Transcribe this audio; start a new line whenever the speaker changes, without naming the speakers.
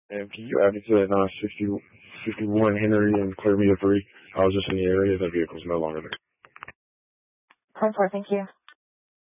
And can you add me to that 61 Henry and clear me a free? I was just in the area. That vehicle's no longer there.
10-4, thank you.